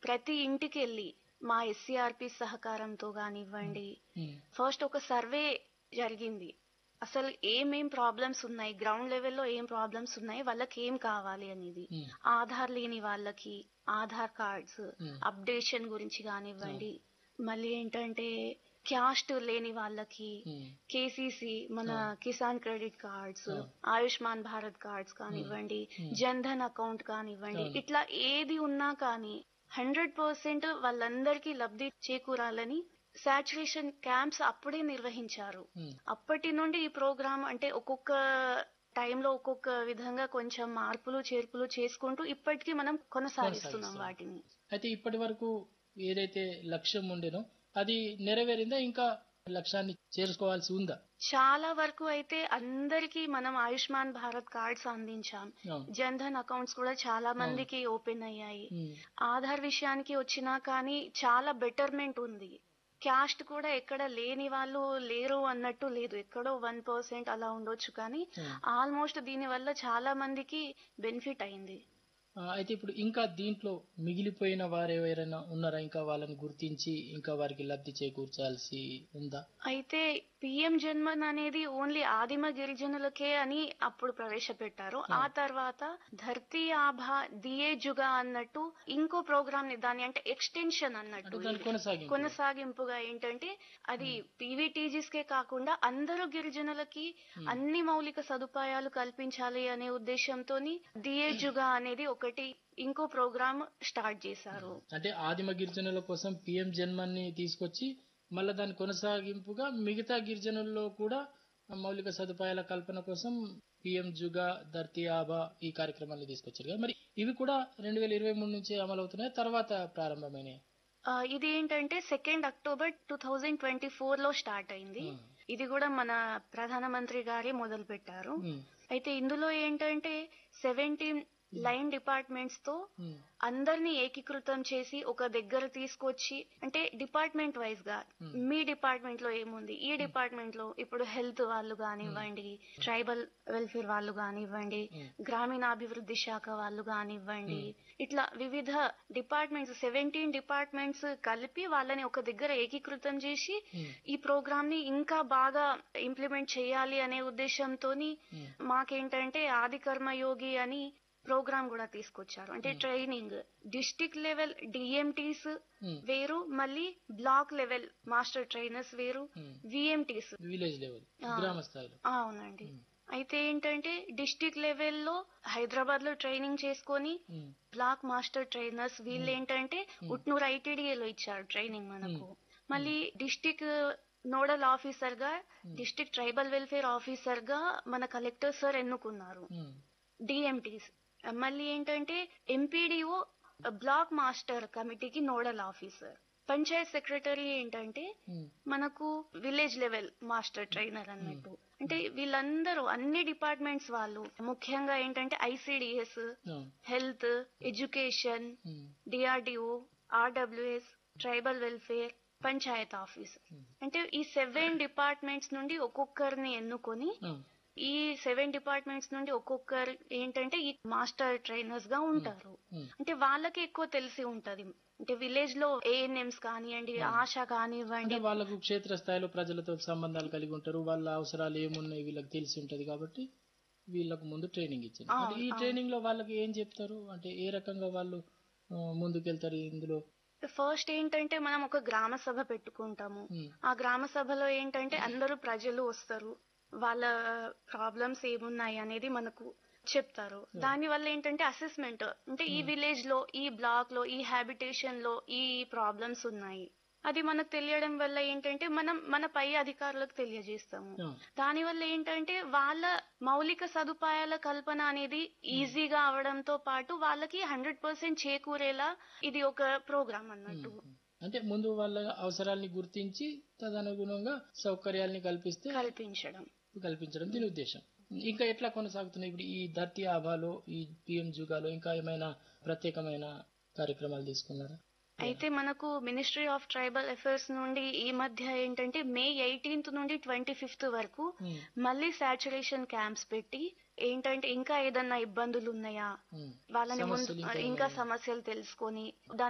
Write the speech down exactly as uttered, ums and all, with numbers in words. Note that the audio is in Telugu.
ప్రతి ఇంటికెళ్ళి మా ఎస్సీఆర్పి సహకారంతో గానివ్వండి, ఉమ్, ఫస్ట్ ఒక సర్వే జరిగింది. అసలు ఏమేం ప్రాబ్లమ్స్ ఉన్నాయి, గ్రౌండ్ లెవెల్లో ఏం ప్రాబ్లమ్స్ ఉన్నాయి, వాళ్ళకి ఏం కావాలి అనేది. ఉమ్, ఆధార్ లేని వాళ్ళకి ఆధార్ కార్డ్స్ ఉమ్, అప్డేషన్ గురించి కానివ్వండి, మళ్ళీ ఏంటంటే క్యాస్ట్ లేని వాళ్ళకి ఉమ్, కేసీసీ మన ఆ. కిసాన్ క్రెడిట్ కార్డ్స్, ఆ. ఆయుష్మాన్ భారత్ కార్డ్స్ కానివ్వండి, ఉమ్. జన్ ధన్ అకౌంట్ కానివ్వండి, అవును. ఇట్లా ఏది ఉన్నా కానీ హండ్రెడ్ పర్సెంట్ వాళ్ళందరికీ లబ్ధి చేకూరాలని సాచురేషన్ క్యాంప్స్ అప్పుడే నిర్వహించారు. ఉమ్, అప్పటి నుండి ఈ ప్రోగ్రామ్ అంటే ఒక్కొక్క టైంలో ఒక్కొక్క విధంగా కొంచెం మార్పులు చేర్పులు చేసుకుంటూ ఇప్పటికీ మనం కొనసాగిస్తున్నాం కొనసాగిస్తున్నాం. వాటిని. అయితే ఇప్పటి వరకు ఏదైతే లక్ష్యం ఉండేనో అది నెరవేరిందా, ఇంకా లక్ష్యాన్ని చేరుకోవాల్సి ఉందా? చాలా వరకు అయితే అందరికీ మనం ఆయుష్మాన్ భారత్ కార్డ్స్ అందించాం. అవును. జన్ ధన్ అకౌంట్స్ కూడా చాలా మందికి ఓపెన్ అయ్యాయి. ఉమ్, ఆధార్ విషయానికి వచ్చినా కానీ చాలా బెటర్మెంట్ ఉంది. క్యాస్ట్ కూడా ఎక్కడ లేని వాళ్ళు లేరు అన్నట్టు లేదు, ఎక్కడో వన్ పర్సెంట్ అలా ఉండొచ్చు, కానీ ఉమ్. ఆల్మోస్ట్ దీని వల్ల చాలా మందికి బెనిఫిట్ అయింది. ఆ, అయితే ఇప్పుడు ఇంకా దీంట్లో మిగిలిపోయిన వారు ఎవరైనా ఉన్నారా? ఇంకా వాళ్ళని గుర్తించి ఇంకా వారికి లబ్ధి చేకూర్చాల్సి ఉందా? అయితే పిఎం జన్మన్ అనేది ఓన్లీ ఆదిమ గిరిజనులకే అని అప్పుడు ప్రవేశపెట్టారు. ఆ తర్వాత ధర్తీ ఆభా దియే జుగా అన్నట్టు ఇంకో ప్రోగ్రామ్ ని, దాని అంటే ఎక్స్టెన్షన్ అన్నట్టు, అంటే దాని ఇది కొనసాగింపు. కొనసాగింపుగా ఏంటంటే అది పీవీటీజీస్ కే కాకుండా అందరూ గిరిజనులకి Hmm. అన్ని మౌలిక సదుపాయాలు కల్పించాలి అనే ఉద్దేశంతో దియే జుగా అనేది ఒకటి ఇంకో ప్రోగ్రామ్ స్టార్ట్ చేశారు. అంటే ఆదిమ గిరిజనుల కోసం పిఎం జన్మని తీసుకొచ్చి మళ్ళా దాని కొనసాగింపుగా మిగతా గిరిజనుల్లో కూడా మౌలిక సదుపాయాల కల్పన కోసం పిఎం జుగా, ధర్తీ ఆబా ఈ కార్యక్రమాన్ని తీసుకొచ్చారు కదా. మరి ఇవి కూడా రెండు వేల ఇరవై మూడు నుంచి అమలవుతున్నాయి, తర్వాత ప్రారంభమైనాయి. ఆ, ఇది ఏంటంటే second October two thousand twenty four లో స్టార్ట్ అయింది. Hmm. ఇది కూడా మన ప్రధానమంత్రి గారే మొదలు పెట్టారు. Hmm. అయితే ఇందులో ఏంటంటే సెవెంటీన్ లైన్ డిపార్ట్మెంట్స్ తో Hmm. అందరినీ ఏకీకృతం చేసి ఒక దగ్గర తీసుకొచ్చి, అంటే డిపార్ట్మెంట్ వైజ్ గా Hmm. మీ డిపార్ట్మెంట్ లో ఏముంది, ఈ డిపార్ట్మెంట్ లో ఇప్పుడు హెల్త్ వాళ్ళు కానివ్వండి, ట్రైబల్ వెల్ఫేర్ వాళ్ళు కానివ్వండి, Hmm. గ్రామీణాభివృద్ధి శాఖ వాళ్ళు కానివ్వండి, ఇట్లా వివిధ డిపార్ట్మెంట్స్ సెవెంటీన్ డిపార్ట్మెంట్స్ కలిపి వాళ్ళని ఒక దగ్గర ఏకీకృతం చేసి Hmm. ఈ ప్రోగ్రామ్ ని ఇంకా బాగా ఇంప్లిమెంట్ చేయాలి అనే ఉద్దేశంతోని Hmm. మాకేంటంటే ఆది కర్మయోగి అని ప్రోగ్రామ్ కూడా తీసుకొచ్చారు. అంటే Hmm. Training district level DMTs Hmm. వేరు, మళ్ళీ బ్లాక్ లెవెల్ మాస్టర్ ట్రైనర్స్ వేరు, Hmm. విఎంటీస్. విలేజ్ లెవెల్, ఆ. గ్రామ స్థాయిలో. అవునండి. Hmm. అయితే ఏంటంటే డిస్ట్రిక్ట్ లెవెల్లో హైదరాబాద్ లో ట్రైనింగ్ చేసుకొని Hmm. బ్లాక్ మాస్టర్ ట్రైనర్స్ వీళ్ళు Hmm. ఏంటంటే Hmm. ఉట్నూరు ఐటీడీఏలో ఇచ్చారు ట్రైనింగ్ మనకు. Hmm. మళ్ళీ డిస్ట్రిక్ట్ నోడల్ ఆఫీసర్ గా, Hmm. District tribal welfare officer గా మన కలెక్టర్ సార్ ఎన్నుకున్నారు. Hmm. డిఎంటీస్ మళ్ళీ ఏంటంటే ఎంపీడీఓ బ్లాక్ మాస్టర్ కమిటీకి నోడల్ ఆఫీసర్. పంచాయత్ సెక్రటరీ ఏంటంటే Hmm. మనకు విలేజ్ లెవెల్ మాస్టర్ ట్రైనర్ అన్నట్టు. అంటే వీళ్ళందరూ అన్ని డిపార్ట్మెంట్స్ వాళ్ళు, ముఖ్యంగా ఏంటంటే ICDS, Hmm. Health, education, Hmm. DRDO, RWS, tribal welfare, Panchayat office, Hmm. అంటే ఈ సెవెన్ డిపార్ట్మెంట్స్ నుండి ఒక్కొక్కరిని ఎన్నుకొని Hmm. ఈ సెవెన్ డిపార్ట్మెంట్స్ నుండి ఒక్కొక్కరు ఏంటంటే ఈ మాస్టర్ ట్రైనర్స్ గా ఉంటారు. Hmm. అంటే వాళ్ళకి ఎక్కువ తెలిసి ఉంటది. అంటే విలేజ్ లో ఏఎన్ఎంస్ కానివ్వండి, Hmm. ఆశ కానివ్వండి, అంటే వాళ్ళకు క్షేత్ర స్థాయిలో ప్రజలతో సంబంధాలు కలిగి ఉంటారు, వాళ్ళ అవసరాలు ఏమున్నాయి వీళ్ళకి తెలిసి ఉంటది కాబట్టి వీళ్ళకు ముందు ట్రైనింగ్ ఇచ్చింది. అవును, అంటే ఈ అవును. ట్రైనింగ్ లో వాళ్ళకి ఏం చెప్తారు, అంటే ఏ రకంగా వాళ్ళు ఆ, ముందుకెళ్తారు ఇందులో? ఫస్ట్ ఏంటంటే మనం ఒక గ్రామ సభ పెట్టుకుంటాము. Hmm. ఆ గ్రామ సభలో ఏంటంటే అందరూ ప్రజలు వస్తారు, వాళ్ళ ప్రాబ్లమ్స్ ఏమున్నాయి అనేది మనకు చెప్తారు. దాని వల్ల ఏంటంటే అసెస్మెంట్, అంటే ఈ Hmm. విలేజ్ లో, ఈ బ్లాక్ లో, ఈ హ్యాబిటేషన్ లో ఈ ప్రాబ్లమ్స్ ఉన్నాయి, అది మనకు తెలియడం వల్ల ఏంటంటే మనం మన పై అధికారులకు తెలియజేస్తాము. Hmm. దాని వల్ల ఏంటంటే వాళ్ళ మౌలిక సదుపాయాల కల్పన అనేది ఈజీగా అవడంతో పాటు వాళ్ళకి హండ్రెడ్ పర్సెంట్ చేకూరేలా ఇది ఒక ప్రోగ్రామ్ అన్నట్టు. Hmm. అంటే ముందు వాళ్ళ అవసరాల్ని గుర్తించి తదనుగుణంగా సౌకర్యాల్ని కల్పిస్తే కల్పించడం కల్పించడం దీని ఉద్దేశం. ఇంకా ఎట్లా కొనసాగుతున్నాయి ఇప్పుడు ఈ ధర్తీ ఆభాలో, ఈ పిఎం జుగాలో ఇంకా ఏమైనా ప్రత్యేకమైన కార్యక్రమాలు తీసుకున్నారా? అయితే మనకు మినిస్ట్రీ ఆఫ్ ట్రైబల్ అఫైర్స్ నుండి ఈ మధ్య ఏంటంటే మే ఎయిటీన్త్ నుండి ట్వంటీ ఫిఫ్త్ వరకు Hmm. మళ్ళీ సాచురేషన్ క్యాంప్స్ పెట్టి ఏంటంటే ఇంకా ఏదన్నా ఇబ్బందులు ఉన్నాయా, Hmm. వాళ్ళని ముందు సమస్యలు ఇంకా ఇంకా ఏమైనా? సమస్యలు తెలుసుకొని